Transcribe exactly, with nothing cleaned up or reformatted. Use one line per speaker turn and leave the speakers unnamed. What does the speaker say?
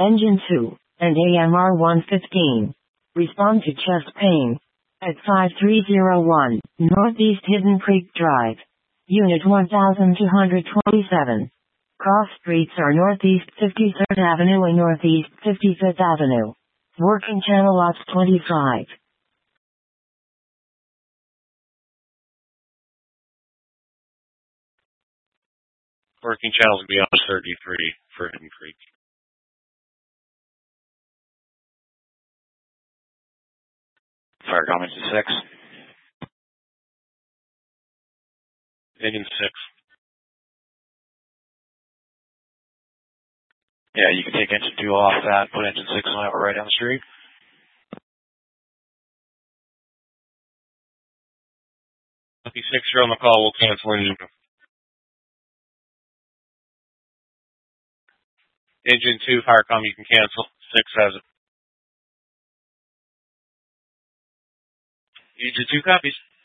Engine two, and A M R one fifteen. Respond to chest pain. At five three zero one, Northeast Hidden Creek Drive. Unit one thousand two hundred twenty-seven. Cross streets are Northeast fifty-third Avenue and Northeast fifty-fifth Avenue. Working channel ops twenty-five.
Working channels will be on thirty-three for Hidden Creek.
Fire comments to six.
Engine six.
Yeah, you can take engine two off that, put engine six on it right down the street.
Lucky six, you're on the call. We'll cancel engine. Engine two, Firecom, you can cancel. Six has it. Engine two copies.